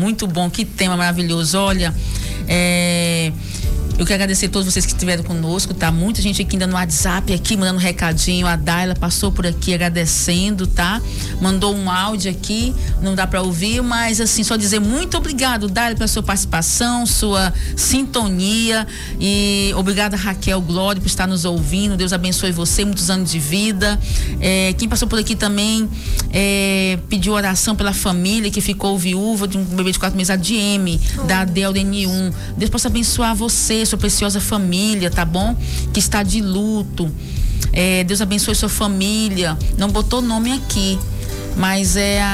Muito bom, que tema maravilhoso. Olha, eu quero agradecer a todos vocês que estiveram conosco, tá? Muita gente aqui ainda no WhatsApp, aqui mandando um recadinho. A Daila passou por aqui agradecendo, tá? Mandou um áudio aqui, não dá para ouvir, mas assim, só dizer muito obrigado, Daila, pela sua participação, sua sintonia, e obrigada, Raquel Glória, por estar nos ouvindo. Deus abençoe você, muitos anos de vida. Quem passou por aqui também pediu oração pela família que ficou viúva de um bebê de 4 meses, a DM, da ADEL N1. Deus possa abençoar você, sua preciosa família, tá bom? Que está de luto. Deus abençoe sua família. Não botou nome aqui, mas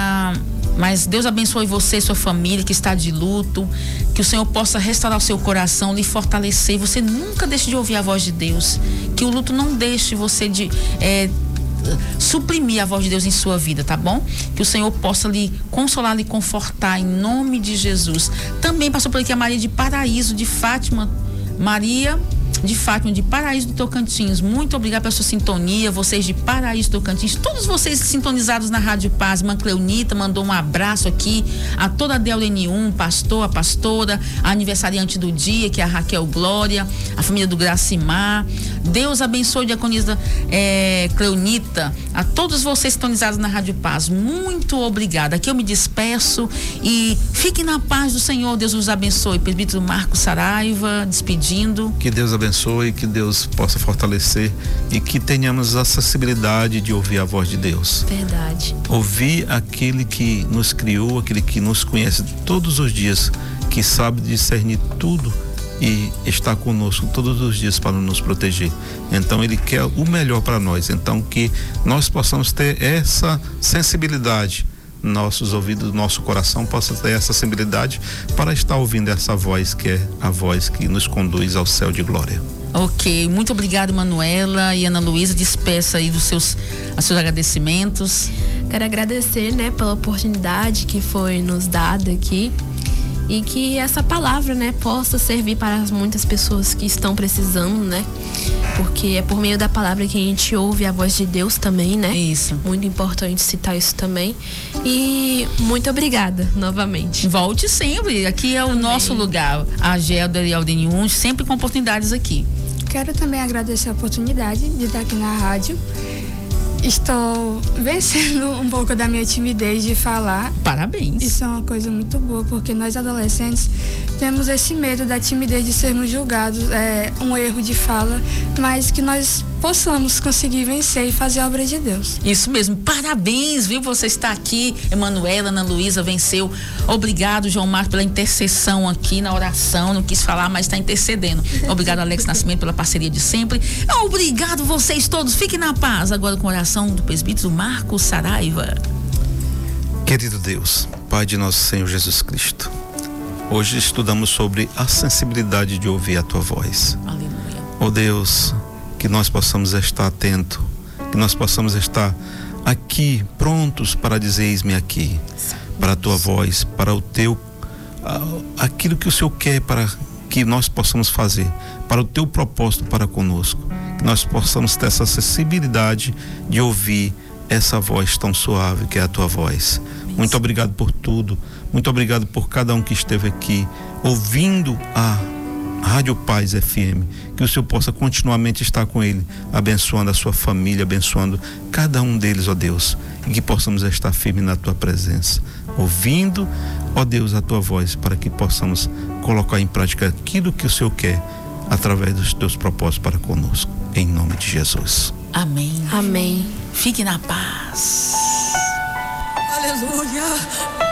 mas Deus abençoe você e sua família que está de luto. Que o Senhor possa restaurar o seu coração, lhe fortalecer. Você nunca deixe de ouvir a voz de Deus. Que o luto não deixe você de suprimir a voz de Deus em sua vida, tá bom? Que o Senhor possa lhe consolar, lhe confortar em nome de Jesus. Também passou por aqui a Maria de Paraíso, de Fátima. Maria de Fátima, de Paraíso do Tocantins, muito obrigada pela sua sintonia, vocês de Paraíso do Tocantins, todos vocês sintonizados na Rádio Paz. Irmã Cleonita mandou um abraço aqui a toda a ADEL N1, pastor, a pastora, a aniversariante do dia, que é a Raquel Glória, a família do Gracimar. Deus abençoe, diaconisa Cleonita, a todos vocês sintonizados na Rádio Paz, muito obrigada. Aqui eu me despeço e fiquem na paz do Senhor. Deus os abençoe. Presbítero Marcos Saraiva, despedindo. Que Deus abençoe, que Deus possa fortalecer e que tenhamos a sensibilidade de ouvir a voz de Deus. Verdade. Ouvir aquele que nos criou, aquele que nos conhece todos os dias, que sabe discernir tudo e está conosco todos os dias para nos proteger. Então ele quer o melhor para nós. Então que nós possamos ter essa sensibilidade, nossos ouvidos, nosso coração possa ter essa sensibilidade para estar ouvindo essa voz que é a voz que nos conduz ao céu de glória. Ok, muito obrigado, Manuela e Ana Luísa. Despeça aí dos seus agradecimentos. Quero agradecer, pela oportunidade que foi nos dada aqui. E que essa palavra, possa servir para muitas pessoas que estão precisando, Porque é por meio da palavra que a gente ouve a voz de Deus também, Isso. Muito importante citar isso também. E muito obrigada, novamente. Volte sempre, aqui é o nosso lugar. A Gelda e a Aldeniun, sempre com oportunidades aqui. Quero também agradecer a oportunidade de estar aqui na rádio. Estou vencendo um pouco da minha timidez de falar. Parabéns. Isso é uma coisa muito boa, porque nós adolescentes temos esse medo da timidez de sermos julgados, um erro de fala, mas que nós possamos conseguir vencer e fazer a obra de Deus. Isso mesmo, parabéns, viu? Você está aqui, Emanuela, Ana Luísa, venceu. Obrigado, João Marcos, pela intercessão aqui na oração, não quis falar, mas está intercedendo. Obrigado, Alex Nascimento, pela parceria de sempre. Obrigado vocês todos, fiquem na paz. Agora com a oração do presbítero Marcos Saraiva. Querido Deus, Pai de nosso Senhor Jesus Cristo, hoje estudamos sobre a sensibilidade de ouvir a Tua voz. Aleluia. Ó Deus, que nós possamos estar atentos, que nós possamos estar aqui prontos para dizer eis-me aqui, para a Tua voz, para o Teu, aquilo que o Senhor quer para que nós possamos fazer, para o Teu propósito para conosco, que nós possamos ter essa sensibilidade de ouvir essa voz tão suave que é a Tua voz. Muito obrigado por tudo, muito obrigado por cada um que esteve aqui ouvindo a Rádio Paz FM, que o Senhor possa continuamente estar com ele, abençoando a sua família, abençoando cada um deles, ó Deus, e que possamos estar firmes na Tua presença, ouvindo, ó Deus, a Tua voz, para que possamos colocar em prática aquilo que o Senhor quer, através dos Teus propósitos para conosco, em nome de Jesus. Amém. Amém. Fique na paz. Aleluia.